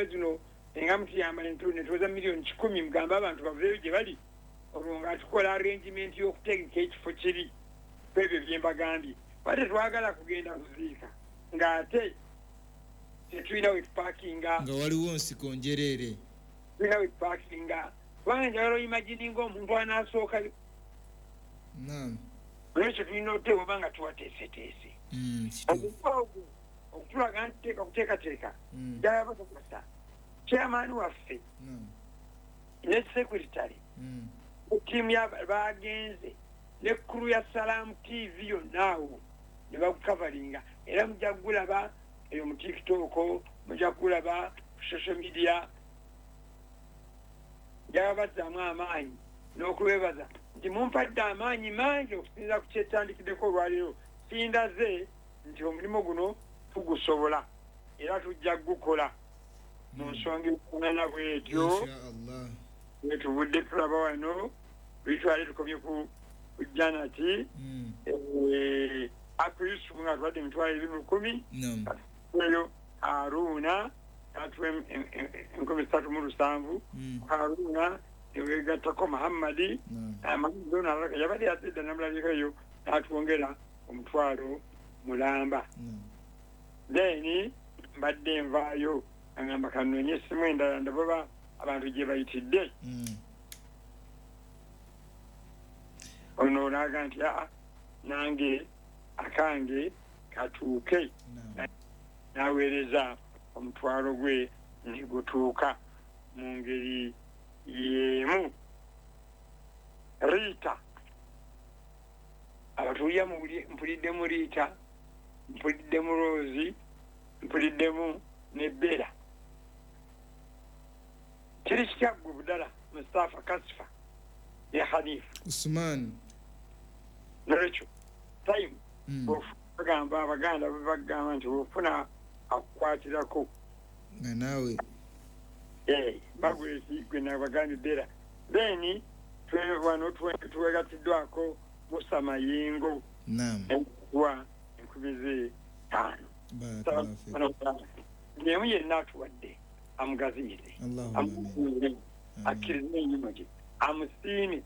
mwezi no nga mutuyamba netuweza miliyoni 10 mugamba abantu baveeyo gye bali olwo nga tukola arrangement y'okutegeka ekifo kiri kwebyo bye mbagambye bate twagala kugenda kuziika ng'ate tetulina wetupakinga nga waliwo nsiko njereere tulina wetupakinga kubanga njagala oyimagininga omuntu anaasooka olwekyo tulina oteeka oba nga tuwateeseteese okutulaga nti teeka kuteekateeka ddala basokosa chairman waffe ne secretary ttiimu bagenze ne kkulu ya Salaam TV yonnaawo ne bakukavalinga era mujja kugulaba eyo mu TikTok mujja kugulaba ku social media jabazzaamu amaanyi n'okubebaza nti mumpadde amaanyi mangi okusinza ku kyettandikiddeko olwaliro sindaze nti omulimu guno tugusobola era tujja gukola mu nsonga efaanana bwetyo netuvudde tulaba wano bitwale tukomye ku janati akristu nga twadde emitwalo 10,000 eyo Haruna atuwe 37,000 Haruna ewegattako Muhammadi Muhammadi yabadde yazidda namulabikayo n'atwongera omutwalo mulamba then mbadde nvaayo agamba kanoonye essimu endala ndababa abantu gye bayitidde ono naga nti nange akange katuuke naweereza omutwalo gwe nigutuuka mu ngeri y'emu. Riita abatuulya mpuliddemu Riita, mpuliddemu Roozi, mpuliddemu ne Bera. Kiri kityaggwe budala Mustafa Kasifa ya Hanifu Usman n'ekyo time bagamba Abaganda bagamba nti ofuna akukwatirako nga naawe bagweki gwe n'Abaganda Bera then wano tuwegatiddwako Musa Mayingo wa 5,000 ngemu yenna atuwadde amugaziire amusiime akkirize ennyuma gye amusiime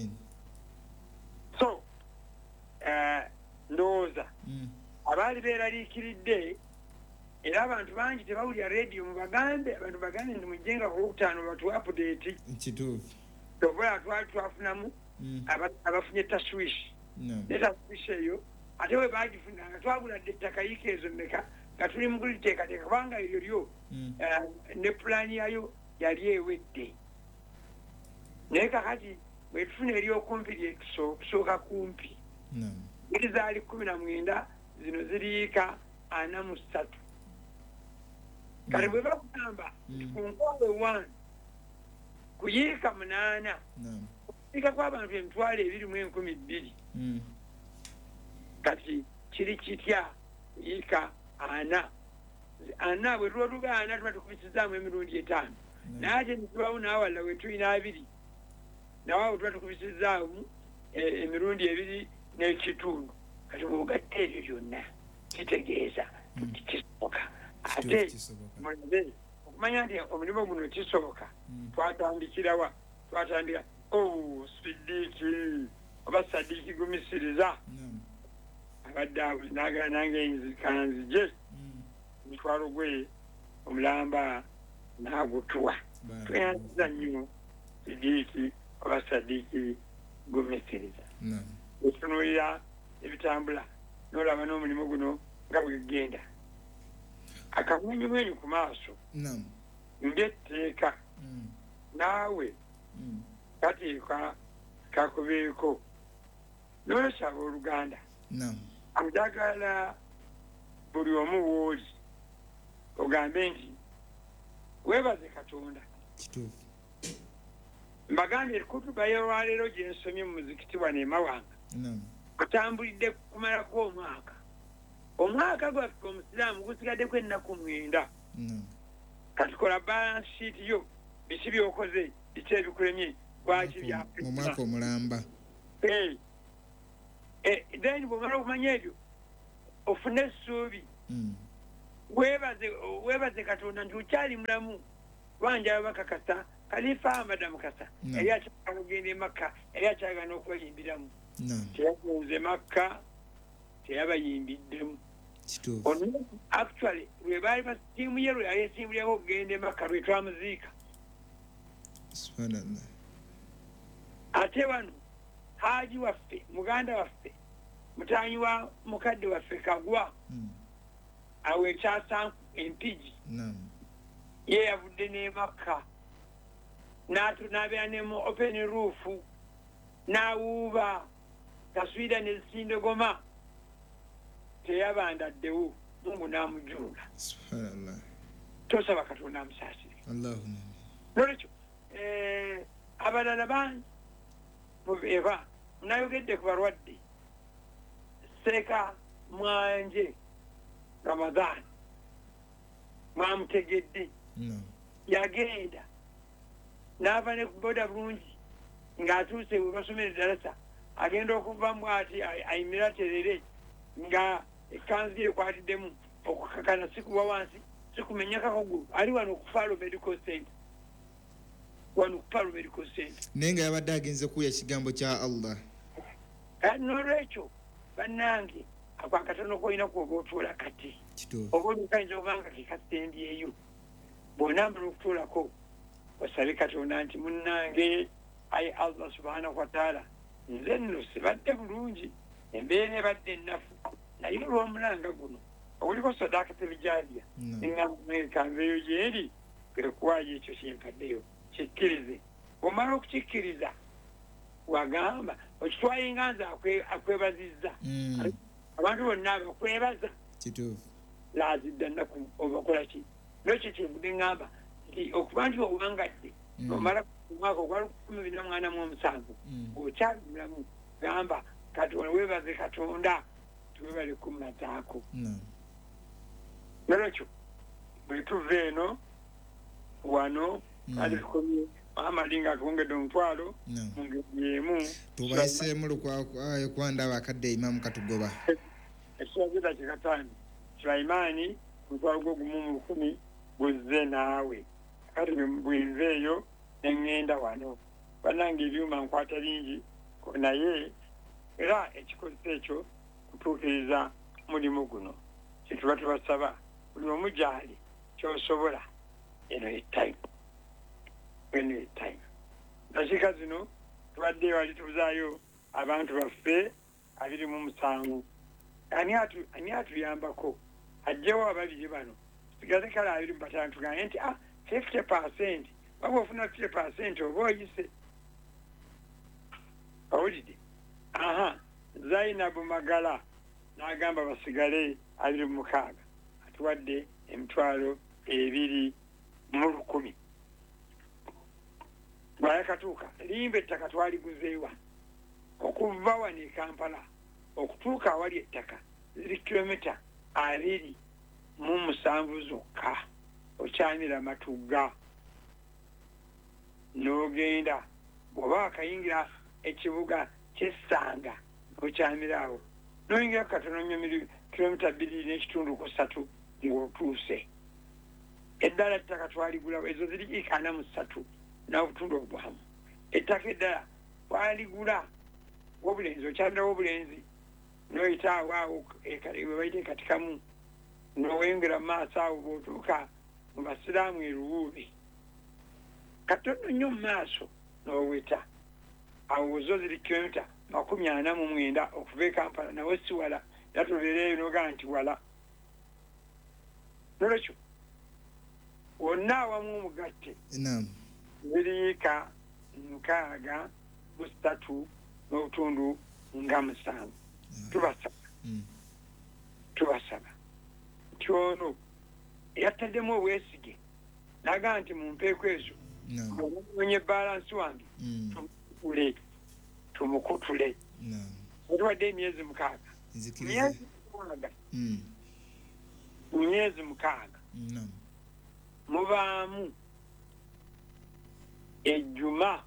so ndowooza abaali beeraliikiridde era abantu bangi tebawulira rediyo mubagambe abantu bagambe nti mujjenga ku Lwokutaano batuwa update kituufu tobola twafunamu abafunye taswishi ne taswishi eyo ate we bagifuna nga twaguladde ettaka yiika ezo mmeka nga tuli mu kuliteekateeka kubanga eryo lyo ne pulaani yayo yali ewedde naye kakati bwe tufuna eryokumpi lyetusooka kumpi eri zaali 19 zino ziriika 43 kati bwe bakugamba ku nkowe 1 kuyiika 8 kuyiika kw'abantu 20,012 kati kiri kitya kuyiika 4 bwe tuba tuga 4 tuba tukubisizaamu emirundi 5 naye ate nitubawo naawalla we tulina 2 nawawo tuba tukubisizaamu emirundi 2 n'ekitundu kati bw'ogatta ebyo byonna kitegeeza nti kisoboka ate mulabe okumanya nti omulimu guno kisoboka twatandikirawa twatandika Sidiiki oba Sadiiki Gumisiriza abadde awo naagala nange nzikanzije omutwalo gwe omulamba n'agutuwa tweyanziza nnyo Sidiiki oba Sadiiki Gumisiriza otunuulira ebitambula n'olaba n'omulimu guno nga bwegenda akamwenyumwenyu ku maaso ng'etteeka naawe kateeka kakubeeko n'olwesaba Oluganda njagala buli omu w'oli ogambe nti weebaze Katonda mbagambye ekutuba y'olwaleero gye nsomye mu muzikiti wano e Mawanga kutambulidde kumalako omwaka gwaffe omusiraamu gusigaddeko ennaku 9 katukola balance sheet yo biki byokoze biki ebikulemye lwaki mu mwaka omulamba then bw'omala okumanya ebyo ofune essuubi webaze Katonda nti ukyali mulamu banja bakakasa Khalifa Ahmad Mukasa yali akyagala kugenda e Makka yali akyagala n'okweyimbiramu teyagenze Makka teyabayimbiddemu actually lwe baali tiimu ye lwe yali esimbuliraho okugenda e Makka lwe twamuziika subhanallah ate wano Haji waffe muganda waffe mutanyi wa mukadde waffe Kagwa awe ekyasanku empigi ye yavudde ne Makka n'abeera ne mu open roof n'awuuba taswira ne zisindogoma teyabandaddewo Mungu n'amujjula subhanallah tosaba Katonda amusaasire Allahumma nolwekyo abalala bangi eba nayogedde ku balwadde Seeka Mwanje Ramadhan mwamutegedde yagenda n'ava ne kuboda bulungi ng'atuuse we basomera eddarasa agenda okuvamu ati ayimira terere nga ekkanzu ye ekwatiddemu okukakana sikuwa wansi sikumenya kakogulu ali wano okufaalo medical center naye nga yabadde agenze kuwulya ekigambo kya Allah n'olwekyo bannange ako akatono kolina kwoba otuula kati oba olukayinza okubanga kekasembyeyo bw'onambala okutuulako wasabe Katonda nti munnange ayi Allah subhanahu wa taala nze nno sibadde bulungi embeera ebadde ennafu naye olw'omulanga guno oguliko sadakatul jaariya eŋŋambeeyo gyeri kwekuwaayo ekyo kyempaddeyo kikkirize omala okukikkiriza wagamba okitwayinga nze akwebazizza abantu bonna abakwebaza lazidda nnaku obakola ki nekyo kyenvude ŋŋamba nti okuba nti owangadde omala omwaka ogwa 2047 ng'okyali mulamu gamba Katonda weebaze Katonda tuwebale kumataako nolwekyo bwe tuva eno wano ali tukomye Muhammad nga atwongedde omutwalo mu ngeri emu tubayiseemu lukwayo kwandaba akadde Imam katugoba ekiragiro kikatani Sulaimaani omutwalo gwogumu mu 10 guzze naawe kati bwenveeyo neŋŋenda wano bannange ebyuma nkwata bingi naye era ekikozesa ekyo kutuukiriza mulimu guno kyetuba tubasaba buli omu gyali kyosobola eno etime dakiika zino tubadde wali tuzaayo abantu baffe 27 ani atuyambako ajjewo ababiri bano sigaze kale 25 tugambe nti 50% waba ofuna 50% oba oyise owulidde Zainabu Magala n'agamba basigale 26 atuwadde emitwalo 210 bwayakatuuka limba ettaka twaliguzeewa okuva wano e Kampala okutuuka awali ettaka ziri kilomita 27 zokka okyamira Matugga n'ogenda bw'oba akayingira ekibuga ky'Essanga okyamiraawo n'oyingira katono nnyo kilomita 2.3 ng'otuuse eddala ettaka twaligulawo ezo ziri 43 n'obutundu obwamu ettaka eddala twaligula w'obulenzi okyamirawo obulenzi n'oyita awo we bayita ekatikamu n'owengera mu maaso awo bw'otuuka mu basiraamu eruwuube katono nnyo mu maaso n'oweta awo zo ziri kilomita 49 okuva e Kampala nawe si wala era tubeereeyo n'ogamba nti wala nolwekyo wonna awamu omugatte ziriika 63 n'obutundu nga 7 tubasaba nti ono yattaddemu obwesige n'agamba nti mumpeeko ezo onye balansi wange tumukutule otuwadde emyezi 6 myezi 6 mubaamu ejjuma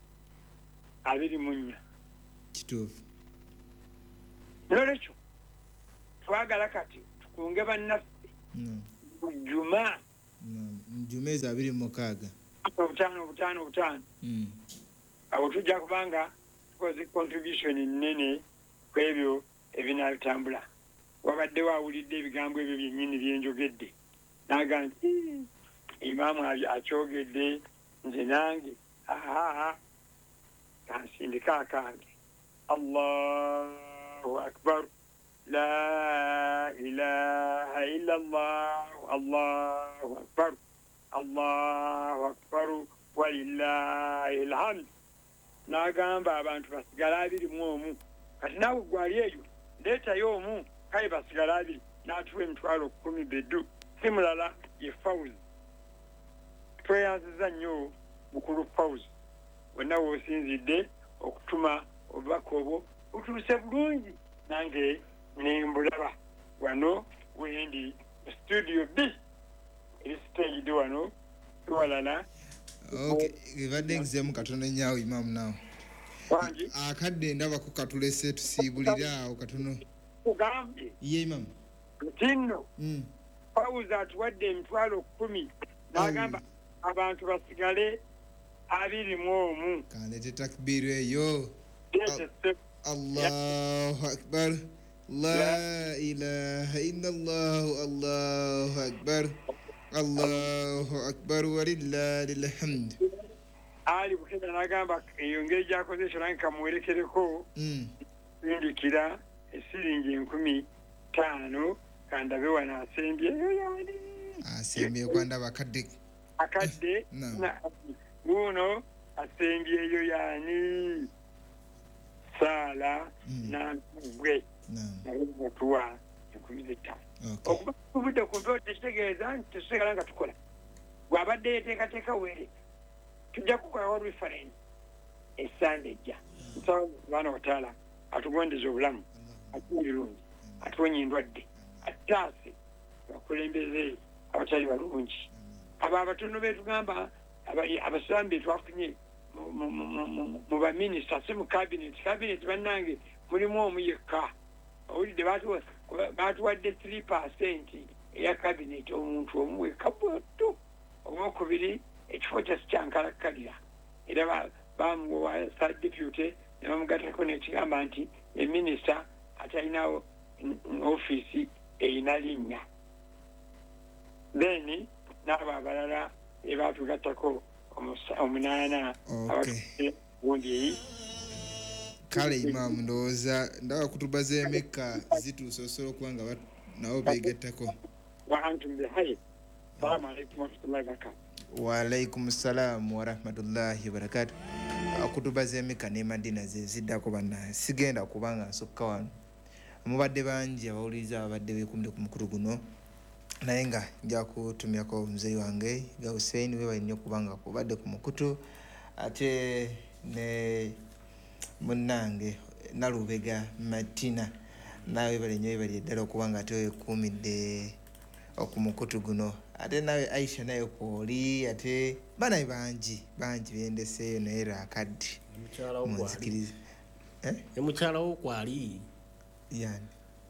24 kituufu nolwekyo twagala kati tukunge bannaffe Juma Jumeza 26 obutaano awo tujja kubanga tukoze contribution nene ku ebyo ebinaabitambula wabaddewo awulidde ebigambo ebyo byennyini byenjogedde naga nti imaamu akyogedde nze nange kansindika akange Allahu akbar la ilaha illa Allah Allahu akbar Allahu akbar walillahi alhamd n'agamba abantu basigala 21 kati naawe gwali eyo leetayo omu kale basigala 2 n'atuwa emitwalo 10 beddu si mulala ye Fawzi tweyanziza nnyo mukulu Fawzi wonna w'osinzidde okutuma obubaka obwo butuuse bulungi nange nembulaba wano wendi studio B eri stage wano tuwalala ibadde nzemu katono nnyo Imam nawo akadde ndaba ku katulese tusiibulira awo katono ugambye ye Imam ntinno Fawzi atuwadde emitwalo 10 n'agamba abantu basigale 21 kandete takbiru eyo Allahu akbar la ilaha illallah Allahu akbar Allahu akbar walillahi alhamd ali bukenda n'agamba eyo ngeri gyakoze ekyo nange kamuwerekereko indikira esiringi 15 kandabe wano asembye asembye kwandaba akadde uno asembyeyo yani sala nambwe nakuwa 15 okuba kubudde kumpewo tekitegeeza nti tetusigala nga tukola bw'abadde yeteekateeka were tujja kukolawo reference essande ejja nsaba subhana wataala atugondeza obulamu atuulirungi atuwonya endwadde attaase bakulembeze abatali balungi abo abatono betugamba abasiramu betwafunye mu baminisita si mu cabinet bannange mulimu omu yekka owulidde batuwadde 3% eya cabinet omuntu omu wekka bwattu omwokubiri ekifo kyasi kyankalakkalira era bamuwa deputy ne bamugatako nekigamba nti eminisita atalinawo ofiisi erina linnya then n'abo abalala ebatugattako 8 gundi kale Imam ndowooza ndaba kutubaza emeka zituusa osobola okuba nga nabo beegattako waalaikum salaamu warahmatullahi wabarakatu akutubaza emeka ne Madina ze ziddako banna sigenda kubanga nsokka wano mubadde bangi abawuliriza abadde beekumide ku mukulu guno naye nga nja kutumyako omuzeeyi wange ga Hussein we balina okubanga kubadde ku mukutu ate ne munnange Nalubega Matina nawe balinyo bali ddala okubanga ate weekuumidde okumukutu guno ate nawe Aisha naye kwoli ate banaye bangi bendeseeyo naye raakaddi munzikiriza mukyala wo kwali yani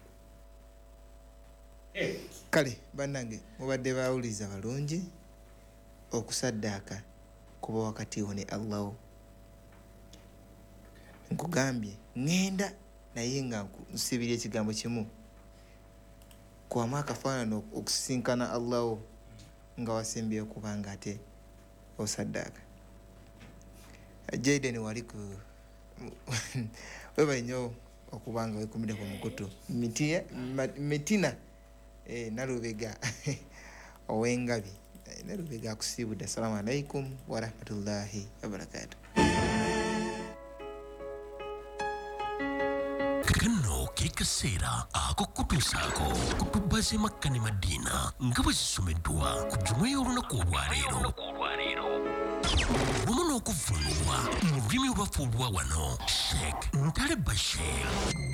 kale bannange mubadde bawuliza balungi okusaddaaka kuba wakati wo ne Allah nkugambye ngenda naye nga nsibira ekigambo kimu kwamu akafaanano okusisinkana Allah nga wasembye okubanga ate osaddaaka Jaden wali ku weba nnyo okubanga wekumide ku mukutu Metina Nalubega owengabi Nalubega akusiibudde assalamu alaikum warahmatullahi wabarakatuh kano kekaseera akokutuusaako kutubaze Makka ne Madina nga bwe zisomeddwa ku Jumuiya y'olunaku olwaleero wamu n'okuvvuunulwa mu lulimi olwafuulwa wano Sheikh Ntale Bashir.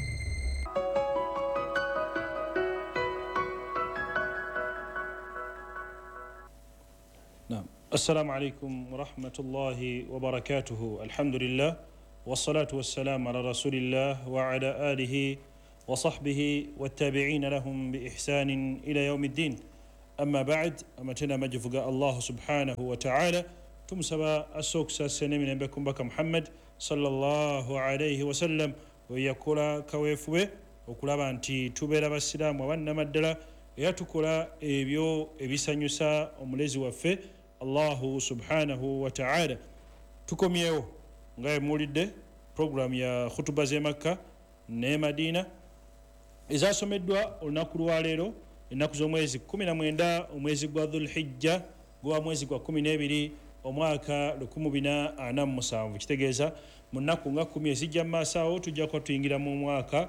السلام عليكم ورحمة الله وبركاته. الحمد لله والصلاة والسلام على رسول الله وعلى آله وصحبه والتابعين لهم بإحسان إلى يوم الدين. أما بعد أما تنا مجفق الله سبحانه وتعالى تمسبا السوق سنة من بكم بك محمد صلى الله عليه وسلم ويقول كويفوه وكل بانتي تبير بالسلام وانما الدلا يتكلا إبيو إبسانيوسا أملز وفي الله سبحانه وتعالى تكم يو غير مولد program ya khutuba ze Makka ne Madina ezasomeddwa olunaku lwa leero ennaku z'omwezi 19 omwezi gwa Dhulhijja gwa mwezi gwa 12 omwaka 2047 kitegeeza mu nnaku nga 10 ezijja mu maaso awo tujja kuba tuyingira mu mwaka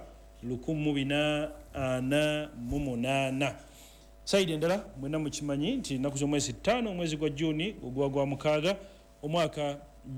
2048 saidi endala mwena mukimanyi nti ennaku z'omwezi 5 omwezi gwa Juni ogwa gwa mukaaga omwaka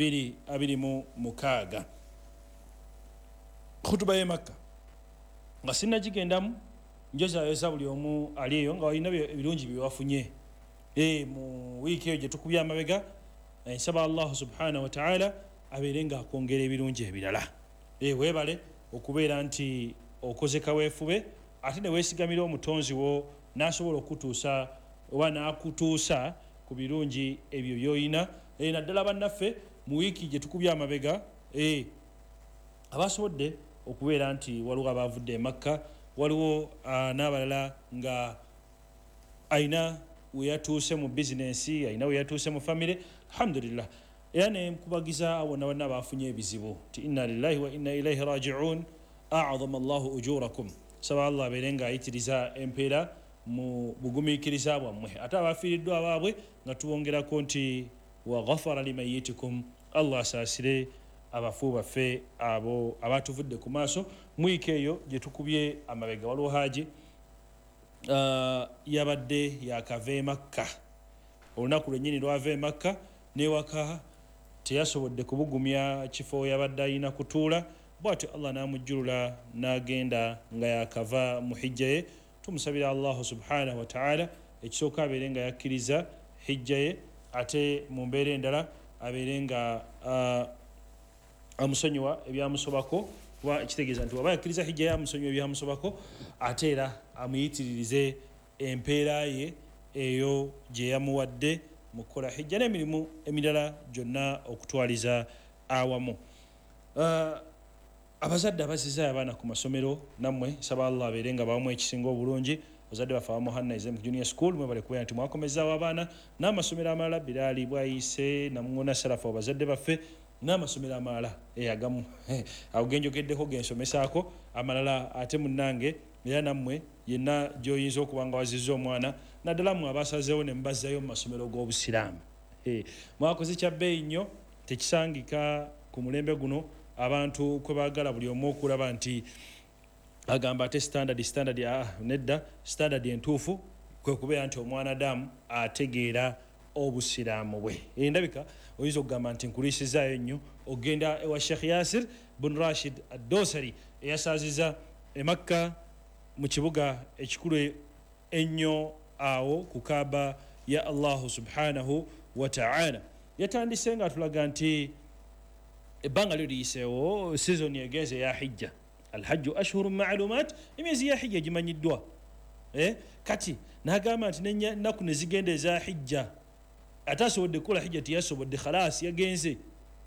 2026 khutuba ye Makka nga sinnagigendamu njozaayoza buli omu ali eyo nga walina ebirungi byewafunye mu wiiki eyo gye tukubya amabega nsaba Allah subhanahu wa ta'ala abeere nga akwongera ebirungi ebirala weebale okubeera nti okoze kaweefube ate ne weesigamira omutonzi wo n'asobola okutuusa oba n'akutuusa ku birungi ebyo by'olina naddala bannaffe mu wiiki gye tukubya amabega abasobodde okubeera nti waliwo abavudde e Makka waliwo n'abalala nga ayina weyatuuse mu bizinensi ayina weyatuuse mu famire alhamdulillah era ne nkubagiza bonna bonna bafunye ebizibu ti inna lillahi wa inna ilaihi raji'un a'azama Allahu ujurakum saba Allah abeere nga ayitiriza empeera mu bugumiikiriza bwammwe ate abafiiriddwa abaabwe nga tubongerako nti wa ghafara limayitikum Allah asaasire abafu baffe abo abatuvudde ku maaso mwiki eyo gye tukubye amabega waliwo haji yabadde yakava e Makka olunaku lwennyini lwava e Makka newaka teyasobodde kubugumya kifo yabadde ayina kutuula bw'atyo Allah n'amujjulula n'agenda nga yakava mu hijja ye tumusabira Allah subhanahu wa ta'ala ekisooka abeere nga yakkiriza hijja ye ate mu mbeera endala abeere nga amusonyiwa ebyamusobako kuba ekitegeeza nti waba yakkiriza hijja ye amusonyiwa ebyamusobako ate era amuyitiririze empeera ye eyo gye yamuwadde mu kukola hijja n'emirimu emirala gyonna okutwaliza awamu abazadde abazizaayo abaana ku masomero nammwe saba Allah abeere nga bawamu ekisinga obulungi bazadde bafe abamu Hannaizem Junior School mwe bali kubeera nti mwakomezaawo abaana n'amasomero amalala Biraali Bwayise Namungona Sarafu abazadde baffe n'amasomero amalala agamu awo genjogeddeko gensomesaako amalala ate munnange era nammwe yenna gy'oyinza okuba nga wazizza omwana naddala mmwe abasazeewo ne mubazzayo mu masomero g'obusiraamu mwakoze kya bbeeyi nnyo tekisangika ku mulembe guno abantu kwe baagala buli omu okulaba nti agamba ate standard nedda standard entuufu kwe kubeera nti omwanadamu ategeera obusiraamu bwe endabika oyinza okugamba nti nkuliisizaayo nnyo ogenda ewa Sheikh Yasir bun Rashid Ad-Dosari eyasaaziza e Makka mu kibuga ekikulu ennyo awo ku Kaaba ya Allah subhanahu wa ta'ala yatandise nga tulaga nti ebbanga lyo liyiseewo season egenze ya hijja alhajju ashhurun ma'lumat emyezi ya hijja gimanyiddwa kati n'agamba nti n'ennaku ne zigenda eza hijja ate asobodde kukola hijja teyasobodde khalaasi yagenze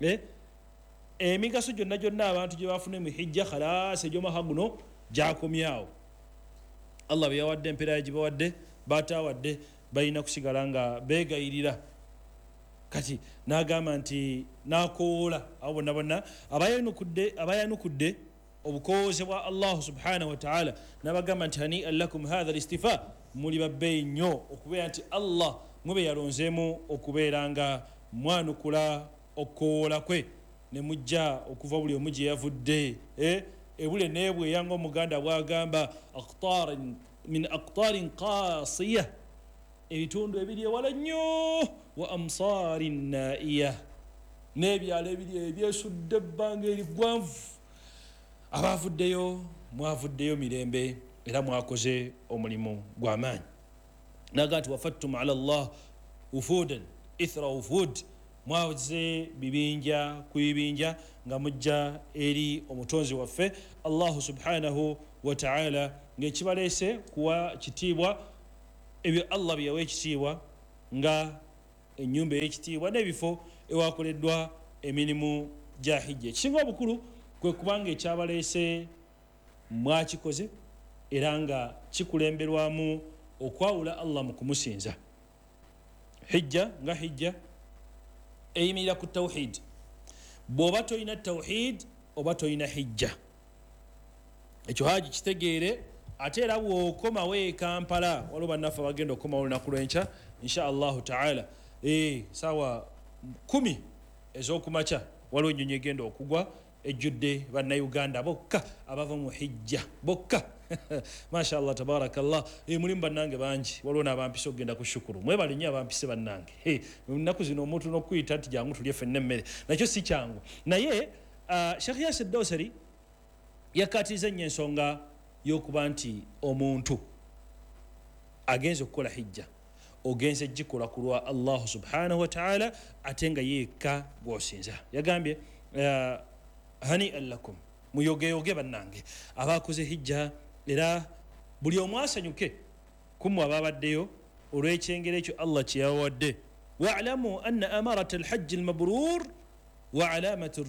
emigaso gyonna abantu gye bafune mu hijja khalaasi egy'omwaka guno gyakomyawo Allah bye yawadde empeera ye gibawadde baatawadde balina kusigala nga beegayirira kati n'agamba nti n'akoola abo bonna bonna abayanukudde obukooze bwa Allah subhanahu wa ta'ala n'abagamba nti hani lakum hadha listifa muli babbeeyi nnyo okubeera nti Allah mwebe yalonzeemu okubeera nga mwanukula okukoola kwe ne mujja okuva buli omu gye yavudde ebule neebweya ng'omuganda bw'agamba min aqtarin qasiya ebitundu ebiri ewala nnyo wa amsarin naiya n'ebyalo ebiri ebyesudde ebbanga eriggwanvu abavuddeyo mwavuddeyo mirembe era mwakoze omulimu gw'amaanyi naga nti wafattum ala Allah ufudan ithra ufud mwaze bibinja ku bibinja nga mujja eri omutonzi waffe Allah subhanahu wa ta'ala ng'ekibaleese kuwa kitiibwa ebyo Allah byawe ekitiibwa nga ennyumba ey'ekitiibwa n'ebifo ewakoleddwa emirimu gya hijja. Ekisinga obukulu kwe kubanga ekyabaleese mwakikoze era nga kikulemberwamu okwawula Allah mu kumusinza. Hijja nga hijja eyimirira ku tawhid. Bw'oba toyina tawhid oba toyina hijja. Ekyo haji kitegeere. Ate era bw'okomawo e Kampala waliwo bannaffe bagenda okukomawo olunaku lw'enkya insha Allahu taala saawa 10 ez'okumakya waliwo ennyonyi egenda okugwa ejjudde bannayuganda bokka abava mu hijja bokka. Mashallah tabarakallah. Mulimu bannange bangi, waliwo n'abampise okugenda ku shukuru. Mwebale nnyo abampise bannange. Ennaku zino omuntu n'okuyita nti jangu tulye ffenna emmere nakyo si kyangu. Naye Sheikh Yasir Dosari yakkaatiriza nnyo ensonga y'okuba nti omuntu agenze okukola hijja ogenze gikola ku lwa Allah subhanahu wa ta'ala ate nga yekka gw'osinza. Yagambye hani'an lakum, muyogeyoge bannange abakoze hijja, era buli omu asanyuke kummwe ababaddeyo olw'ekyengero ekyo Allah kye yawadde. Wa'lamu anna amarata alhajji almabrur wa alamatu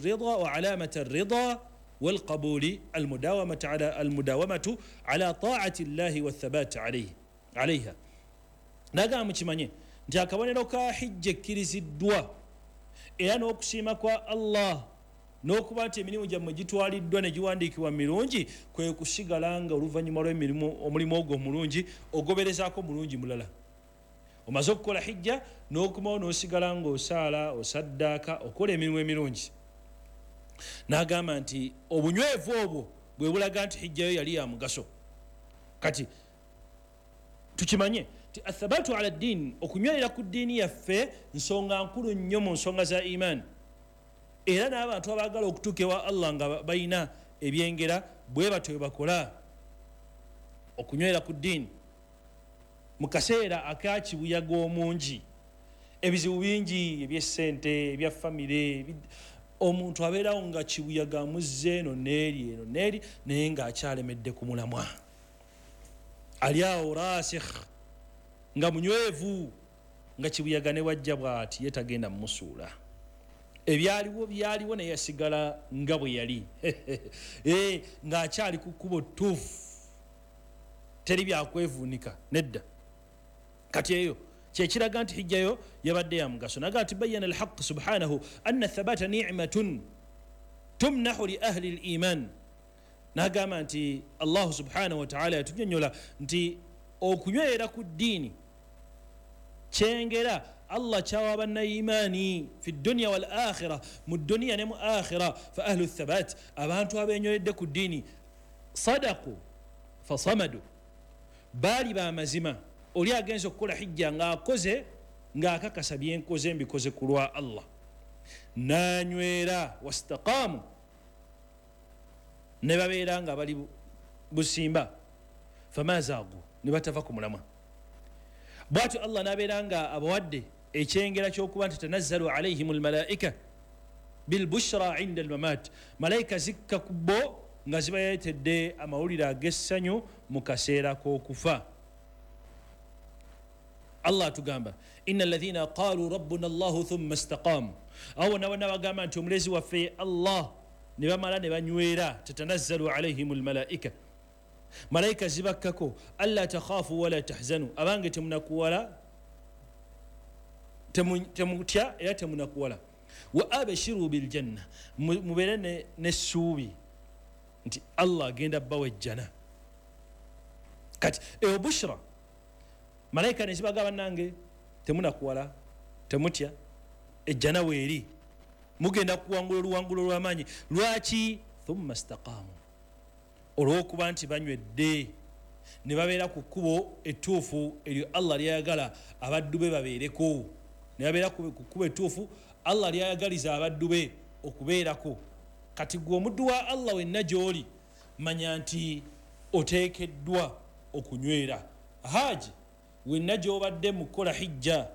الرضا والقبول المداومة على طاعة الله والثبات عليها. Naga mukimanye nti akabonero ka hijja ekkiriziddwa era n'okusiima kwa Allah n'okuba nti emirimu gyammwe gitwaliddwa ne giwandiikibwa mirungi kwe kusigala nga oluvannyuma omulimu ogwo omulungi ogoberezaako mulungi mulala. Omaze okukola hijja n'okumawo n'osigala ng'osaala osaddaaka okola emirimu emirungi. N'agamba nti obunywevu obwo bwe bulaga nti hijjayo yali ya mugaso. Kati tukimanye nti athabatu ala ddiini, okunywerera ku ddiini yaffe nsonga nkulu nnyo mu nsonga za imaani. Era n'abantu abaagala okutuuka ewa Allah nga balina ebyengera bwe batyo bwe bakola okunywera ku ddiini. Mu kaseera akakibuyaga omungi, ebizibu bingi eby'essente ebya famire, omuntu abeerawo nga kibuyaga muzze eno n'eri naye ng'akyalemedde ku mulamwa. Ali awo rasikh nga munywevu nga kibuyaga ne wajja bw'ati ye tagenda mmusuula. Byaliwo naye yasigala nga bwe yali ng'akyali ku kkubo ttuufu, teri byakwevuunika nedda. Kati eyo kyekiraga nti hijjayo yabadde ya mugaso. Naga nti bayyana alhaq subhanahu anna thabata ni'matun tumnahu li ahli al-iman. Nagamba nti Allah subhanahu wa ta'ala yatunyonnyola nti okunywera ku ddiini kyengera Allah kyawa bannayimaani fi dunya wal akhirah, mu dunya ne mu akhirah. Fa ahlu thabat, abantu abenyweredde ku ddiini, sadaqu fa samadu, baali ba mazima. Oli agenze okukola hijja ng'akoze ng'akakasa byenkoze mbikoze ku lwa Allah, n'anywera wastaqaamu, ne babeera nga bali busimba, fama zaagu, ne batava ku mulamwa. Bw'atyo Allah n'abeera nga abawadde ekyengera ky'okuba nti tanazzalu alayhim almalaika bilbushra inda almamat, malayika zikka ku bo nga zibayetedde amawulire ag'essanyu mu kaseera k'okufa. Allah atugamba inna alladhina qalu rabbuna Allahu thumma istaqamu, awo nabona bagamba nti omulezi waffe Allah, ne bamala ne banywera tatanazzalu alayhim almalaika, malayika zibakkako alla takhafu wala tahzanu, abange temunakuwala, temutya era temunakuwala. Wa abashiru biljanna, mubeere n'essuubi nti Allah agenda bawa ejjana. Kati eyo bushra, malayika ne zibaga bannange temunakuwala, temutya, ejjana weeri, mugenda kuwangula oluwangulo olw'amaanyi. Lwaki? Thumma istaqaamu, olw'okuba nti banywedde ne babeera ku kkubo ettuufu eryo Allah lyayagala abaddu be babeereko, ne babeera ku kkubo ettuufu Allah lyayagaliza abaddu be okubeerako. Kati gwe omuddu wa Allah wenna gy'oli, manya nti oteekeddwa okunywera. Haji wenna gy'obadde mu kukola hijja,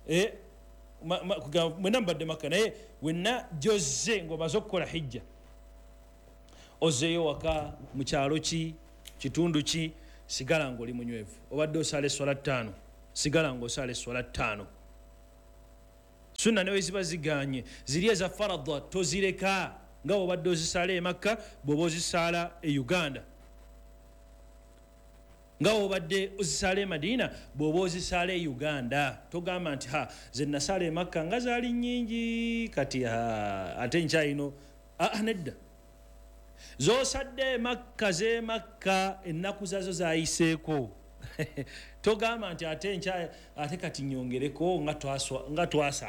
mwenna mubadde Makka, naye wenna gy'ozze ng'omaze okukola hijja, ozzeeyo waka mu kyalo ki, kitundu ki, sigala ng'oli munywevu. Obadde osala esswala 5 sigala ng'osala esswala 5. Sunna newe ziba ziganye ziri eza faradha tozireka nga obadde ozisala e Makka bw'oba ozisala e Uganda, nga obadde ozisala e Madina bw'oba ozisala e Uganda. Togamba nti ze nasala e Makka nga zaali nnyingi kati ate nkyayino. Nedda, z'osadde e Makka z'e Makka ennaku zazo zayiseeko. Togamba nti ate kati nyongereko nga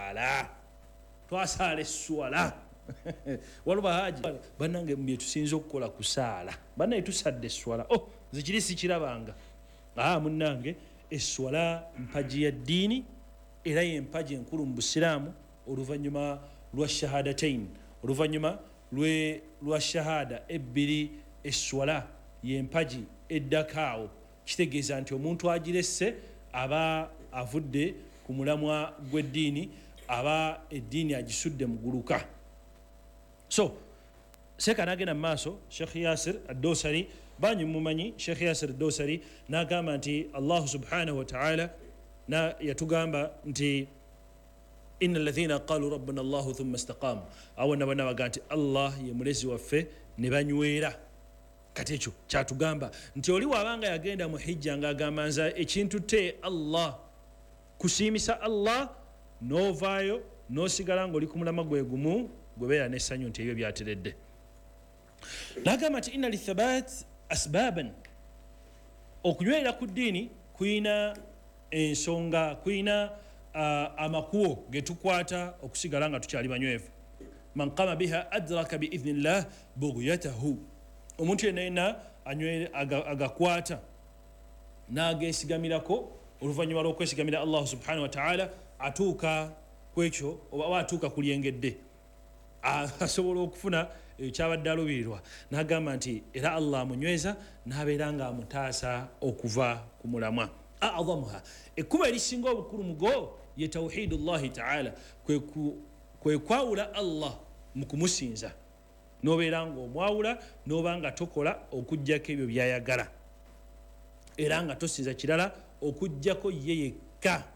twasala esswala. Waliwo haji bannange bye tusinza okukola kusaala, bannaye tusadde esswala. Zikiri sikirabanga. Munnange esswala mpaji ya ddiini era y'empaji enkulu mu Busiraamu oluvannyuma lwa shahadatain, oluvannyuma lwa shahada ebbiri. Esswala y'empaji eddakaawo. Kitegeeza nti omuntu agiresse aba avudde ku mulamwa gw'eddiini, aba eddiini agisudde mu guluka. So seeka n'agenda mu maaso. Sheikh Yasir ad-Dosari banyi mumanyi. Sheikh Yasir ad-Dosari n'agamba nti Allahu subhanahu wa ta'ala yatugamba nti inna alladhina qalu rabbuna Allahu thumma istaqamu, awonna bonna baga nti Allah ye mulezi waffe ne banywera. Kati ekyo kyatugamba nti oli wabanga yagenda mu hijja ng'agamba nza ekintu te Allah, kusiimisa Allah, n'ovaayo n'osigala ng'oli ku mulama gwe gumu gwebeera n'essanyu nti ebyo byateredde. N'agamba nti inna lithabat asbaban, okunywerera ku ddiini kuyina ensonga, kuyina amakubo ge tukwata okusigala nga tukyali banywevu. Man qama biha adraka biidhnillah bughyatahu, omuntu yenna agakwata n'ageesigamirako oluvannyuma lw'okwesigamira Allah subhanahu wa ta'ala atuuka kwekyo oba atuuka ku lyengedde, asobola okufuna kyabadde alubirirwa. N'agamba nti era Allah amunyweza n'abeera ng'amutaasa okuva ku mulamwa. A'adhamuha, ekkubo erisinga obukulu mugo ye tawhidullahi ta'ala, kwe kwawula Allah mu kumusinza, n'obeera ng'omwawula n'oba nga tokola okuggyako ebyo by'ayagala, era nga tosinza kirala okuggyako ye yekka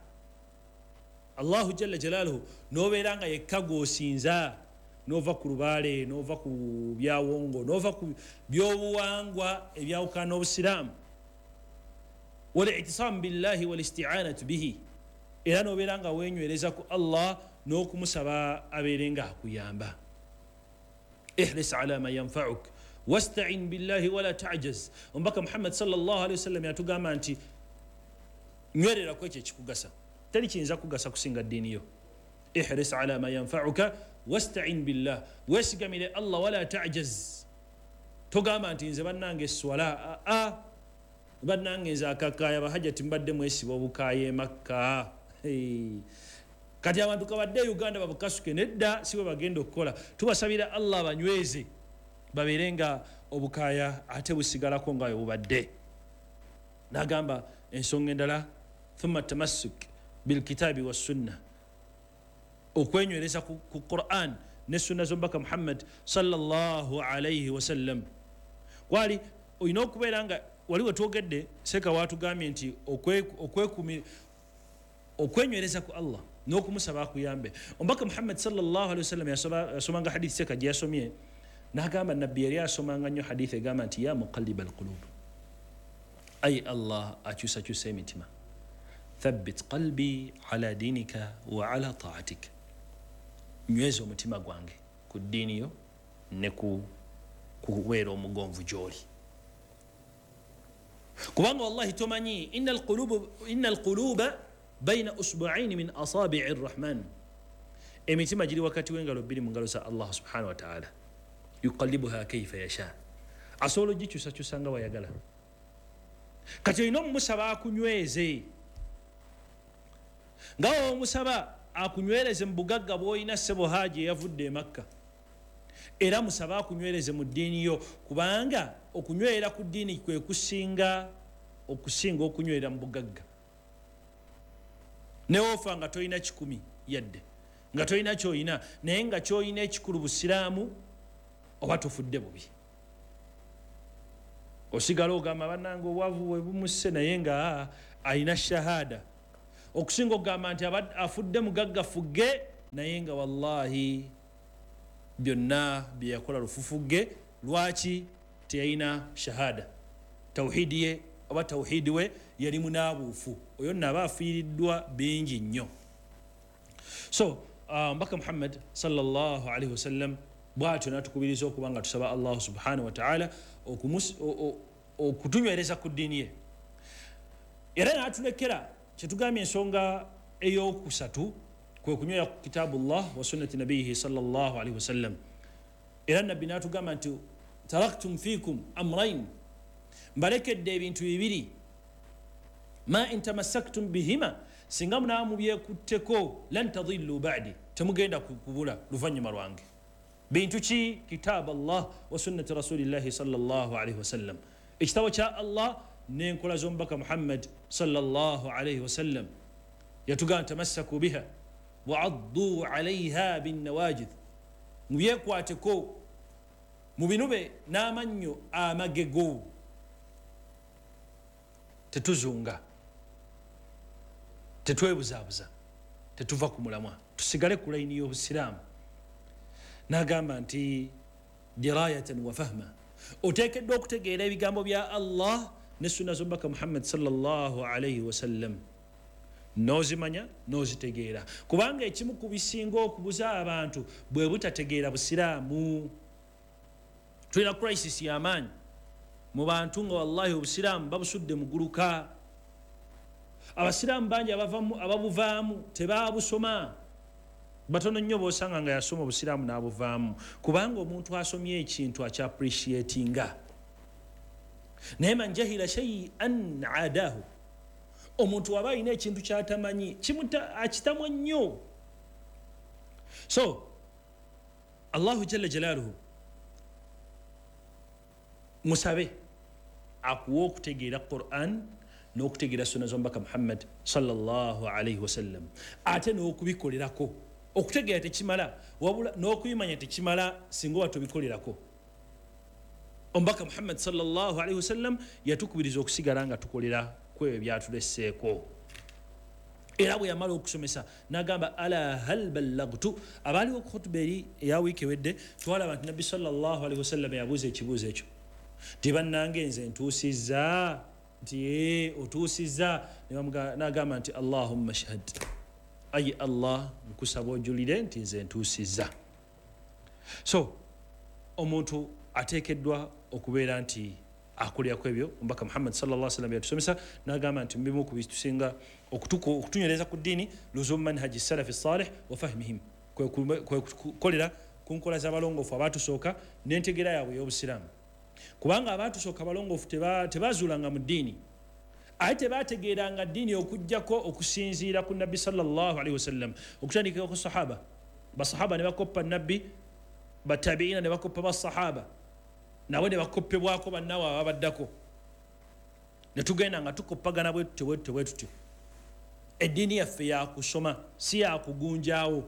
Allahu jalla jalaaluhu, n'obeera nga yekka gw'osinza, n'ova ku lubaale, n'ova ku byawongo, n'ova ku by'obuwangwa ebyawukana n'obusiraamu. Wal-i'tisaamu billahi wal-isti'aanatu bihi, era n'obeera nga weenywereza ku Allah n'okumusaba abeere nga akuyamba. Ihris ala ma yanfa'uk wasta'in billahi wala ta'jaz. Omubaka Muhammad sallallahu alaihi wasallam yatugamba nti nywerera ku ekyo ekikugasa, teri kiyinza kugasa kusinga ddiini yo. Ihris ala ma yanfa'uka wasta'in billah, weesigamire Allah wala ta'jaz. Togamba nti nze bannange esswala, bannange nze akakaaya bahajjati mbadde mwesiba obukaaya e Makka. Kati abantu kabadde Uganda babukasuke, nedda siwe bagenda okukola. Tubasabira Allah banyweze babeere nga obukaaya ate busigalako nga bubadde. N'agamba ensonga endala, thumma tamassuk bilkitaabi wassunna, okwenywereza ku Qur'an ne sunna z'omubaka Muhammad sallallahu alayhi wasallam. Kwali olina okubeera nga wali wetwogedde seeka watugambye nti okwenywereza ku Allah n'okumusaba akuyambe. Omubaka Muhammad sallallahu alayhi wasallam yasomanga hadithi seeka gye yasomye, n'agamba nabbi yali asomanga nnyo hadithi egamba nti ya muqallib alqulub, ay Allah akyusakyusa emitima, thabbit qalbi ala dinika wa ala taatika, nyweza omutima gwange ku ddiini yo ne kuweera omugonvu gy'oli. Kubanga wallahi tomanyi inna alquluba bayna usbu'aini min asabi'i rrahman, emitima giri wakati w'engalo bbiri mu ngalo za Allah subhanahu wa ta'ala, yuqallibuha kayfa yasha, asobola ogikyusakyusa nga wayagala. Kati olina omumusaba akunyweze, nga omusaba akunywereze mu bugagga bw'olina ssebo haaji eyavudde e Makka, era musaba akunywereze mu ddiini yo, kubanga okunywerera ku ddiini kwe okusinga okunywerera mu bugagga. Newofa nga tolina 10 yadde, nga tolina ky'olina, naye nga ky'olina ekikulu busiraamu, oba tofudde bubi. Osigala ogamba bannange obwavu bwe bumusse, naye nga alina shahada, okusinga okugamba nti afudde mugagga fugge naye nga wallahi byonna bye yakola lufufugge. Lwaki? teyalina shahada. Tawhidi ye oba tawhidi we yali munaabuufu. Oyo nno aba afiiriddwa bingi nnyo. So mbaka Muhammad sallallahu alaihi wasallam bw'atyo n'atukubiriza okuba nga tusaba Allah subhanahu wa ta'ala okutunywereza ku ddiini ye. Era n'atulekera kyetugambye ensonga ey'okusatu kwe kunywera ku kitabullah wa sunnati nabiyihi sallallahu alaihi wasallam. Era nabbi n'atugamba nti taraktum fikum amrain, mbalekedde ebintu bibiri, ma in tamassaktum bihima, singa munaba mubyekutteko lan tadillu ba'di, temugenda kubula luvannyuma lwange. Bintu ki? Kitab Allah wa sunnati rasulillahi sallallahu alaihi wasallam, ekitabo kya Allah n'enkola z'omubaka Muhammad sallallahu alaihi wasallam. Yatugamba tamassaku biha wa addu alaiha binnawajid, mubyekwateko mubinube n'amannyo amagego, tetuzunga, tetwebuzaabuza, tetuva ku mulamwa, tusigale ku layini y'obusiraamu. N'agamba nti dirayatan wa fahma, oteekeddwa okutegeera ebigambo bya Allah ne sunna z'omubaka Muhammad sallallahu alaihi wasallam, n'ozimanya n'ozitegeera, kubanga ekimu ku bisinga okubuza abantu bwe butategeera busiraamu. Tulina crisis y'amaanyi mu bantu nga wallahi obusiraamu babusudde muguluka. Abasiraamu bangi ababuvaamu tebaabusoma, batono nnyo b'osanga nga yasoma obusiraamu n'abuvaamu, kubanga omuntu asomye ekintu akyapreciatinga. Naye man jahila shay'an adahu, omuntu waba alina ekintu kyatamanyi akitamwa nnyo. So Allahu jalla jalaaluhu musabe akuwa okutegeera Quran n'okutegeera sunna z'omubaka Muhammad sallallahu alaihi wasallam, ate n'okubikolerako. Okutegeera tekimala, wabula n'okubimanya tekimala singa watubikolerako. Omubaka Muhammad sallallahu alaihi wasallam yatukubiriza okusigala nga tukolera ku ebyo byatuleseeko. Era bwe yamala okusomesa n'agamba ala hal ballagtu. Abaaliwo ku khutuba eri eya wiiki ewedde twalaba nti nabbi sallallahu alaihi wasallam yabuuza ekibuuzo ekyo nti bannange nze ntuusizza, nti otuusizza, n'agamba nti Allahumma shahad, ayi Allah nkusaba ojulire nti nze ntuusizza. So omuntu ateekeddwa okubeera nti akolera ku ebyo omubaka Muhammad sallallahu alaihi wasallam yatusomesa, n'agamba nti mubimu ku bitusinga okutunywereza ku ddiini luzumu manhaji salafi salih wa fahmihim, kwe kukolera ku nkola z'abalongoofu abaatusooka n'entegeera yaabwe ey'obusiraamu. Kubanga abaatusooka abalongoofu tebazuulanga mu ddiini, ate tebaategeeranga ddiini okuggyako okusinziira ku nabbi sallallahu alaihi wasallam, okutandikira ku sahaba. Basahaba ne bakoppa nabbi, batabiina ne bakoppa basahaba, nabo ne bakoppebwako bannaabwe ababaddako, ne tugenda nga tukoppagana bwe tutyo. Eddiini yaffe yakusoma, si yakugunjaawo.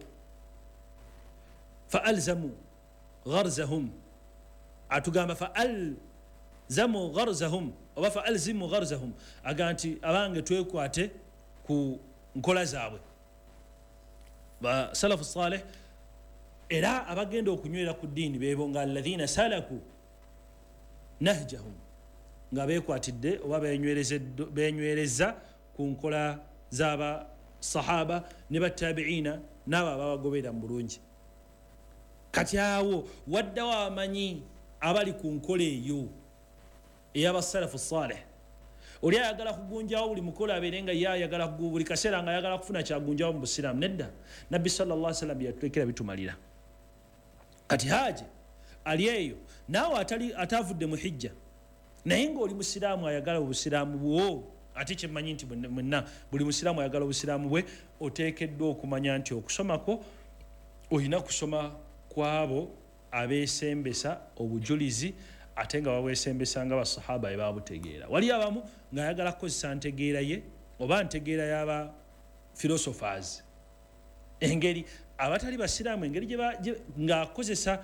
Fa alzamu gharzahum, atugamba fa alzamu gharzahum oba fa alzimu gharzahum, aga nti abange twekwate ku nkola zaabwe. Ba salafu salih era abagenda okunywera ku ddiini beebo nga alladhina salaku nahjahum, nga beekwatidde oba benywereza ku nkola z'aba sahaba ne batabiina n'abo ababagobera mu bulungi. Kati awo waddawo abamanyi abali ku nkola eyo ey'abasalafu salih. Oli ayagala kugunjawo buli mukola abeere nga ye ayagala buli kaseera nga ayagala kufuna kyagunjawo mu busiraamu, nedda. Nabbi sallallahu alaihi wasallam yatulekera bitumalira. Kati haje ali eyo naawe atavudde mu hijja naye ng'oli musiraamu ayagala obusiraamu bwo, ate kyemmanyi nti mwenna buli musiraamu ayagala obusiraamu bwe, oteekeddwa okumanya nti okusomako olina kusoma kwabo abeesembesa obujulizi, ate nga babeesembesa nga basahaba bwe baabutegeera. Wali abamu ng'ayagala kukozesa ntegeera ye oba ntegeera y'aba philosophers, engeri abatali basiraamu engeri ng'akozesa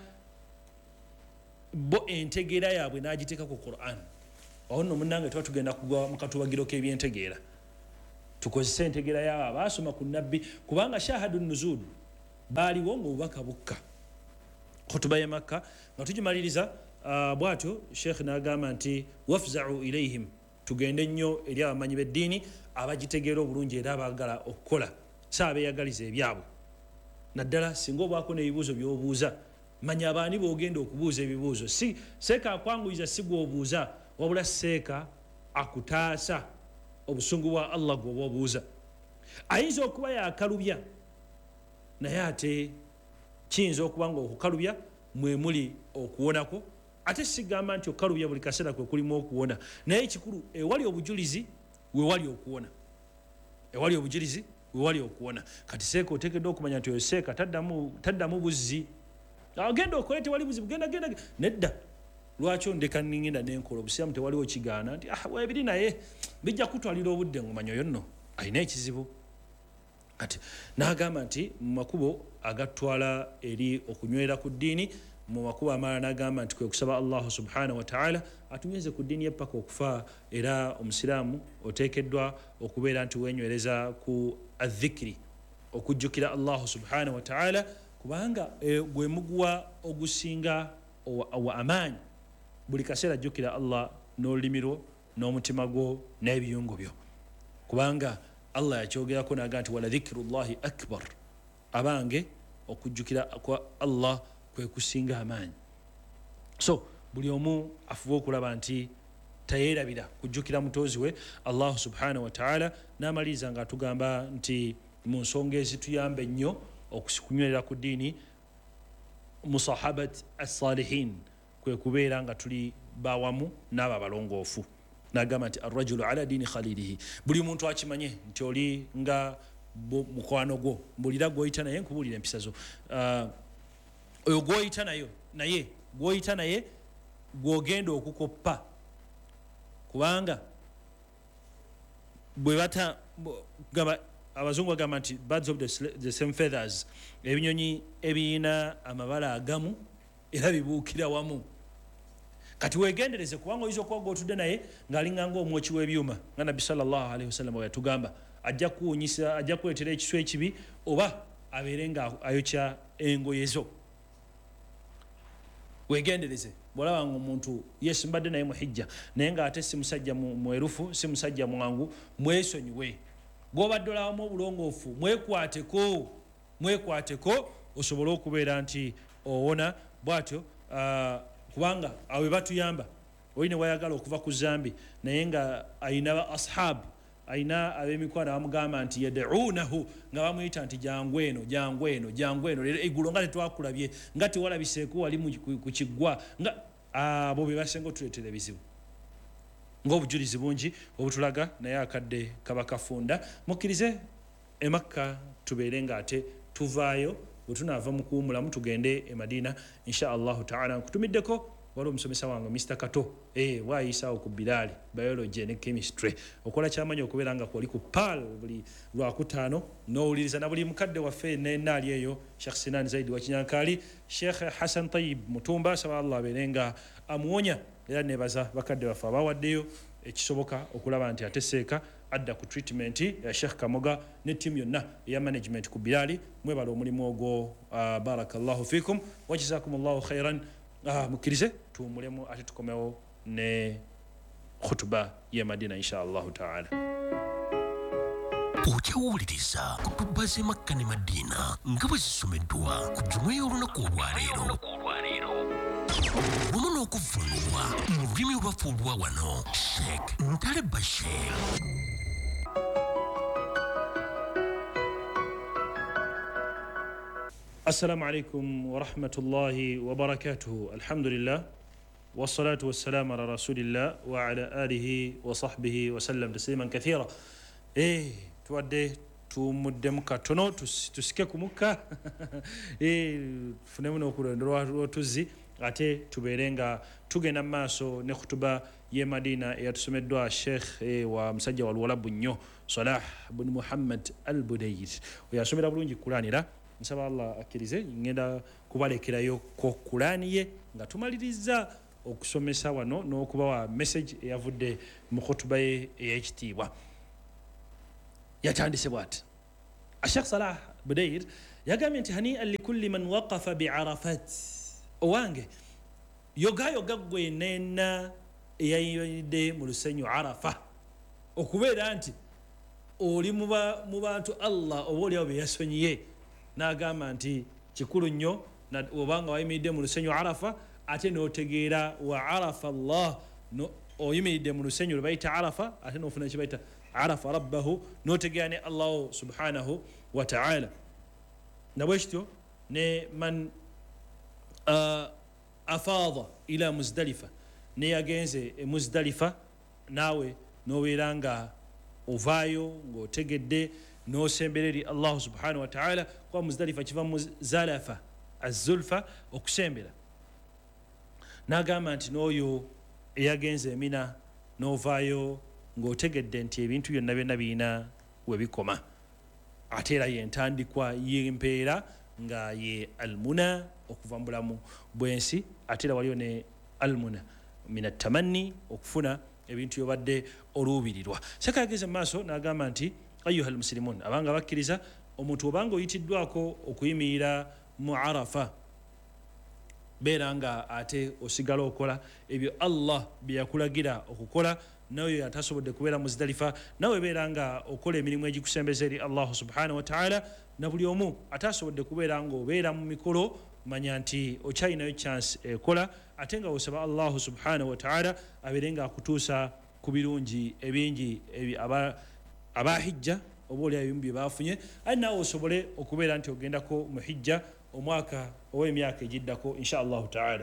bo entegeera yaabwe n'agiteeka ku Quran. Awo nno munnange tuba tugenda kugwa mu katubagiro k'ebyentegeera. tukozese entegera y'abo abaasoma ku nabbi kubanga shahadu nuzul baaliwo ng'obubaka bukka khutuba ya makka nga tugimaliriza bwatyo sheekh n'agamba nti wafza'u ilayhim tugende nnyo eri abamanyi b'eddiini abagitegeera obulungi era abaagala okukola saabeeyagaliza ebyabwe naddala singa obaako n'ebibuuzo by'obuuza manya abaani b'ogenda okubuuza ebibuuzo si seeka akwanguyiza si gw'obuuza wabula seeka akutaasa obusungu bwa allah gw'oba obuuza ayinza okuba yakalubya naye ate kiyinza okuba nga okukalubya mwe muli okuwonako ate sigamba nti okalubya buli kaseera kwe kulimu okuwona naye ekikulu ewali obujulizi wewali okuwona ewali obujulizi wewali okuwona kati seeka oteekeddwa okumanya nti oyo seeka taddamu buzzi agenda okola tewali buzibu genda nedda lwaki ondeka ningenda nenkola obusiramu tewaliwo kigaana nti webiri naye bijja kutwalira obudde ngumanya oyo nno alina ekizibu kati n'agamba nti mu makubo agatwala eri okunywerera ku ddiini mu makubo amalala n'agamba nti kwe kusaba allahu subhanahu wataala atunyweze ku ddiini y'eppaka okufa era omusiraamu oteekeddwa okubeera nti wenywereza ku adhikiri okujjukira allahu subhanahu wataala kubanga gwe muguwa ogusinga wa amaanyi buli kaseera jjukira allah n'olulimi lwo n'omutima gwo n'ebiyungo byo kubanga allah yakyogerako naga nti wala dhikrullahi akbar abange okujjukira kwa allah kwe kusinga amaanyi so buli omu afuba okulaba nti tayerabira kujjukira mutozi we allah subhanahu wataala n'amaliriza nga atugamba nti mu nsonga ezituyamba ennyo okunywerera ku ddiini musahabat assalihin kwe kubeera nga tuli bawamu n'abo abalongoofu n'agamba nti arrajulu ala diini khalilihi buli muntu akimanye nti oli nga mukwano gwo mbulira gwoyita naye nkubuulira empisa zo oyo gwoyita naye gwogenda okukoppa kubanga bwe bata abazungu bagamba nti birds of the same feathers ebinyonyi ebiyina amabala agamu era bibuukira wamu kati wegendereze kubanga oyinza okuba gwotudde naye ng'alinganga omwoki w'ebyuma nga nabbi sallallahu alaihi wasallam bwe yatugamba ajja kuwunyisa ajja kuleetera ekiswa ekibi oba abeere nga ayokya engoye zo wegendereze bwolaba nga omuntu yes mbadde naye muhijja naye ng'ate si musajja mwerufu si musajja mwangu mwesonyiwe gw'obadde olawamu obulongoofu mwekwateko osobole okubeera nti owona bw'atyo kubanga awe batuyamba oli ne wayagala okuva ku zambi naye nga ayina ashaabu ayina ab'emikwano bamugamba nti yad'uunahu nga bamuyita nti jangu eno leero eggulo nga tetwakulabye nga tewalabiseeko wali ku kiggwa nga abo be basenga otuleetera ebizibu ng'obujulizi bungi obutulaga naye akadde kaba kafunda mukkirize emakka tubeere ng'ate tuvaayo bwe tunaava mu kuwumulamu tugende e Madina insha allahu taala nkutumiddeko wali omusomesa wange Mr. Kato waayisaawo ku Bilali biology ne chemistry okola kyamanyi okubeera nga kwoli ku PAL buli lwakutaano n'owuliriza na buli mukadde waffe nenaali eyo Sheikh Sinan Zaidi wa Kinyankali Sheikh Hassan Tayyib Mutumba saba Allah abeere nga amuwonya era nebaza bakadde baffe abawaddeyo ekisoboka okulaba nti ateseeka adda ku treatment ya Sheikh Kamoga ne team yonna ya management ku Bilali mwebala omulimu ogwo barakallahu fikum wa jazakumullahu khairan mukkirize tuwumulemu ate tukomewo ne khutuba ya Madina insha allahu taala okyawuliriza kutuba ze Makka ne Madina nga bwe zisomeddwa ku jjuma y'olunaku olwaleero wamu n'okuvvuunulwa mu lulimi olwafuulwa wano Sheikh Ntale Bashir. السلام عليكم ورحمة الله وبركاته الحمد لله والصلاة والسلام على رسول الله وعلى آله وصحبه وسلم تسليما كثيرا تودي tumudde mukatono tusike ku mukka tufunemu n'okulonderwa tuzzi ate tubeere nga tugenda mu maaso ne khutuba ye Madina eyatusomeddwa Sheikh wa musajja wa luwalabu nnyo Salah bin Muhammad al-Budayr oyasomera bulungi Kulanira nsaba Allah akkirize ngenda kubalekerayo ko Kurani ye nga tumaliriza okusomesa wano n'okubawa message eyavudde mu khutuba ye ey'ekitiibwa yatandise bwati Sheikh Salah Budair yagambye nti hani'an likulli man waqafa bi'arafat owange yogayo gaggwe nena eyayide mu lusenyu Arafa okubeera nti oli mu bantu Allah oboolyawo be yasonyiye n'agamba nti kikulu nnyo obanga wayimiridde mu lusenyu Arafa ate n'otegeera wa arafa Allah oyimiridde mu lusenyu lwe bayita Arafa ate n'ofuna kye bayita arafa rabbahu n'otegeera ne Allah subhanahu wa ta'ala nabwe kityo ne man afaada ila Muzdalifa ne yagenze e Muzdalifa naawe n'obeera nga ovaayo ng'otegedde n'osembera eri Allah subhanahu wa ta'ala kuba Muzdalifa kiva mu zalafa azulfa okusembera n'agamba nti n'oyo eyagenze Mina n'ovaayo ng'otegedde nti ebintu byonna byonna birina we bikoma ate era yentandikwa y'empeera nga ye almuna okuva mu bulamu bw'ensi ate era waliyo ne almuna mina tamanni okufuna ebintu byobadde oluubirirwa seka yageze mu maaso n'agamba nti ayuha almuslimun abanga bakkiriza omuntu obanga oyitiddwako okuyimirira mu Arafa beera nga ate osigala okola ebyo Allah bye yakulagira okukola nawe atasobodde kubeera Muzdalifa nawe beera nga okola emirimu egikusembeza eri Allah subhanahu wa ta'ala na buli omu atasobodde kubeera nga obeera mu mikolo manya nti okyalinayo chance ekola ate nga osaba Allah subhanahu wa ta'ala abeere nga akutuusa ku birungi ebingi abahijja oba oli ebimu bye bafunye ali naawe osobole okubeera nti ogendako mu hijja omwaka ow'emyaka egiddako insha Allah ta'ala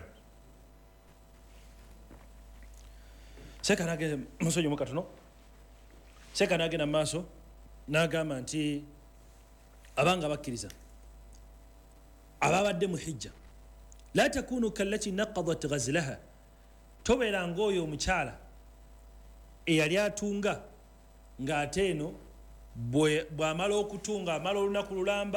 seka nagenda musonyi mu katono seka nagenda mu maaso n'agamba nti abanga bakkiriza ababadde mu hijja la takunu kallati naqadat ghazlaha tobeera ng'oyo omukyala eyali atunga ng'ate eno bw'amala okutunga amala olunaku lulamba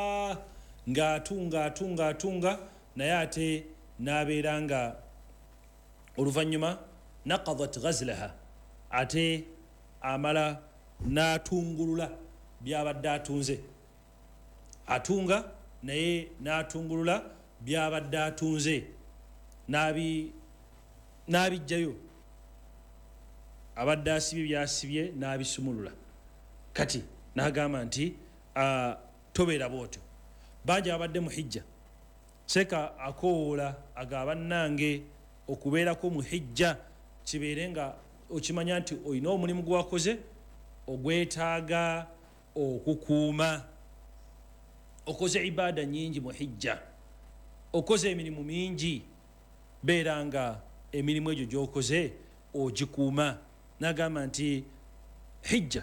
ng'atunga naye ate n'abeera nga oluvannyuma naqadat ghazlaha ate amala n'atungulula byabadde atunze atunga naye n'atungulula byabadde atunze n'abijjayo abadde asibye byasibye n'abisumulula kati n'agamba nti tobeera bwotyo bangi abadde mu hijja seka akowoola agaba nnange okubeerako mu hijja kibeere nga okimanya nti olina omulimu gwakoze ogwetaaga okukuuma okoze ibaada nyingi mu hijja okoze emirimu mingi beera nga emirimu egyo gy'okoze ogikuuma n'agamba nti hijja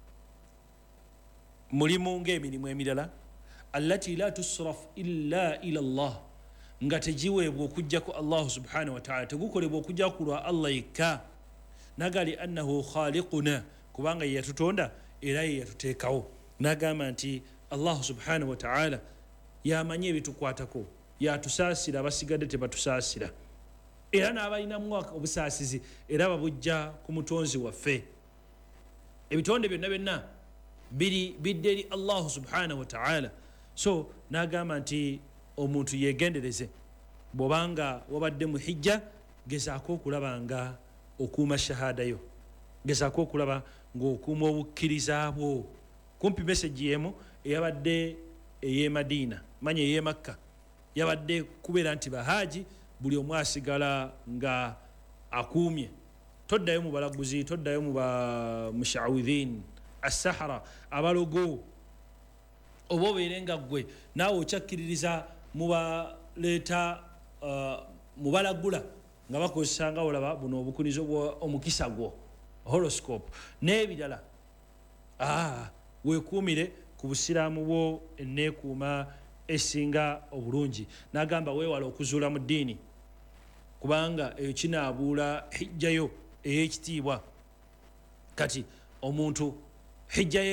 mulimu ng'emirimu emirala allati la tusraf illa ila Allah nga tegiweebwa okujjako Allah subhanahu wa ta'ala tegukolebwa okujja kulwa Allah yekka nagali annahu khaliquna kubanga ye yatutonda era ye yatuteekawo n'agamba nti Allah subhanahu wa ta'ala yamanye ebitukwatako yatusaasira abasigadde tebatusaasira era n'abalinamu obusaasizi era babujja ku mutonzi waffe ebitonde byonna byonna bidde eri Allah subhanahu wa ta'ala so n'agamba nti omuntu yegendereze bw'obanga wabadde mu hijja gezaako okulaba nga okuuma shahadayo gezaako okulaba ng'okuuma obukkiriza bwo kumpi meseji yemu eyabadde ey'e Madina manya ey'e Makka yabadde kubeera nti bahaaji buli omu asigala nga akuumye toddayo mu balaguzi toddayo mu bamushawidhin as-sahara abalogo oba obeere nga ggwe naawe okyakkiririza mu baleeta mu balagula nga bakozesa nga olaba buno obukunizo omukisa gwo horoscope n'ebirala weekuumire ku busiraamu bwo enneekuuma esinga obulungi n'agamba weewala okuzuula mu ddiini kubanga eyo kinaabuula hijjayo ey'ekitiibwa kati omuntu hijja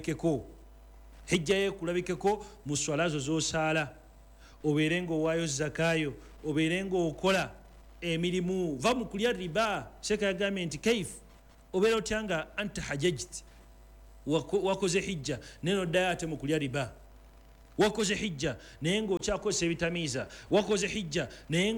ye kulabikeko mu swala zo z'osaala obeere ng'owaayo zakaayo obeere ng'okola emirimu va mu kulya riba sheeka yagambye nti kaifu obeera otya nga anta hajajiti wakoze hijja neno dayate mu kulya riba, wakoze hijja naye ng'okyakozesa ebitamiiza, wakoze hijja naye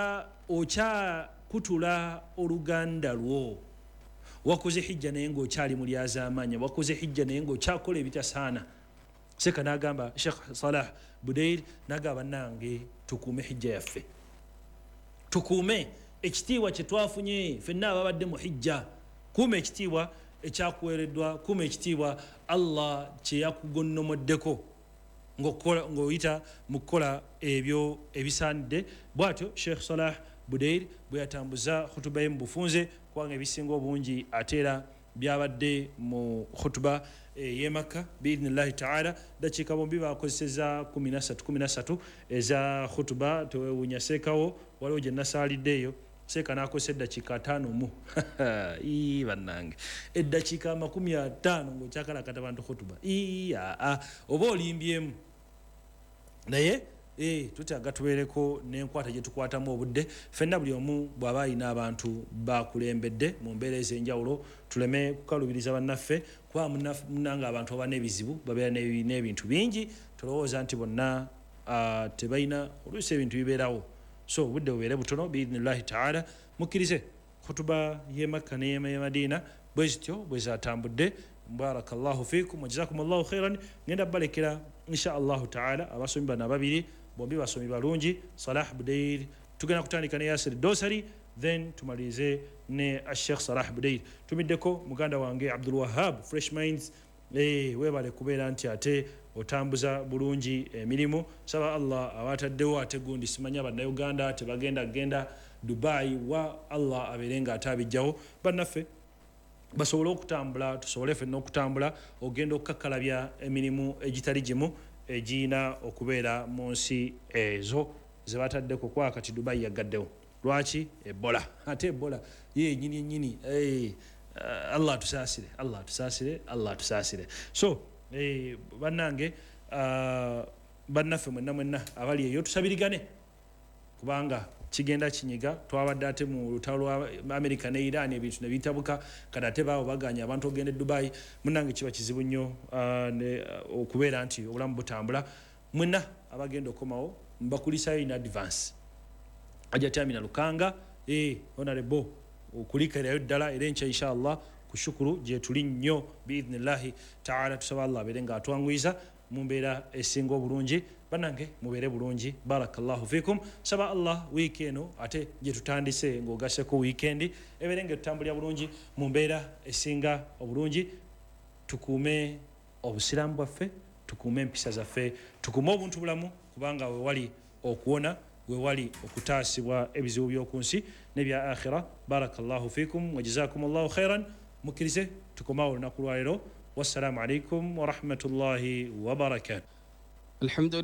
ng'okyakutula oluganda lwo, wakoze hijja naye ng'okyali mu lyazaamanya, wakoze hijja naye ng'okyakola ebitasaana. Seka n'agamba Sheikh Salah Budeir n'agamba nange tukuume hijja yaffe, tukuume ekitiibwa kye twafunye ffenna ababadde mu hijja, kuuma ekitiibwa ekyakuweereddwa, kuuma ekitiibwa Allah kye yakugonnomoddeko ng'oyita mu kukola ebyo ebisaanidde. Bw'atyo Sheikh Salah Budeir bwe yatambuza khutuba ye mu bufunze, kubanga ebisinga obungi ate era byabadde mu khutuba ye Makka biidhnillahi taala. Dakiika bombi bakozeseza 13 eza khutuba. Tewewuunya seekawo waliwo gye nasaaliddeeyo, seeka n'akozesa eddakiika 5 bannange, eddakiika 50 ng'okyakalakata abantu khutuba oba olimbyemu. Naye tutyaga tubeereko n'enkwata gye tukwatamu obudde, ffenna buli omu bw'aba alina abantu bakulembedde mu mbeera ez'enjawulo, tuleme kukalubiriza bannaffe, kuba munnanga abantu baba n'ebizibu, babeera n'ebintu bingi, tulowooza nti bonna tebalina, oluusi ebintu bibeerawo. So obudde bubeere butono biidhnillahi taala. Mukkirize khutuba ye Makka ne ye Madiina bwe zityo bwe zatambudde. Barakallahu fiikum wa jazakumullahu khairan. Ngenda balekera insha Allahu taala abasomi bano ababiri, bombi basomi balungi, Salah Budeir tugenda kutandika ne Yasir Dosari, then tumalize ne Sheikh Salah Budeir. Tumiddeko muganda wange Abdul Wahab Fresh Minds, weebale kubeera nti ate otambuza bulungi emirimu. Saba Allah abataddewo ate gundi simanya bannayuganda tebagenda Dubai wa Allah abeerenga atabijjawo bannaffe basobole okutambula, tusobole ffenna okutambula, ogenda okukakkalabya emirimu egitali gimu egiyina okubeera mu nsi ezo ze bataddeko. Kwa kati Dubai yagaddewo lwaki? Ebola. Ate Ebola ye nyini Allah tusaasire, Allah tusaasire, Allah tusaasire. So bannange bannaffe mwenna abali eyo tusabirigane, kubanga kigenda kinyiga. Twabadde ate mu lutalo lwa America ne Iran ebintu ne bitabuka, kati ate baawo baganya abantu ogende Dubai. Munnange kiba kizibu nnyo okubeera nti obulamu butambula. Mwenna abagenda okomawo mbakulisayo in advance. Ajja Tamina Lukanga honorable okulikirayo ddala era enkya inshallah ku shukuru gye tuli nnyo biidhnillahi taala. Tusaba Allah abeere nga atwangwiza mu mbeera esinga obulungi. Bannange mubeere bulungi, barakallahu fiikum. Saba Allah wiiki eno ate gye tutandise ng'ogaseko wiikendi ebeere nga tutambulira bulungi mu mbeera esinga obulungi. Tukuume obusiraamu bwaffe, tukuume empisa zaffe, tukuume obuntu bulamu, kubanga we wali okuwona, we wali okutaasibwa ebizibu by'oku nsi n'ebya akhira. Barakallahu fiikum wa jazakumullahu khairan. Mukkirize tukomawo olunaku lwa leero. Wassalamu alaikum wa rahmatullahi wa barakatuh.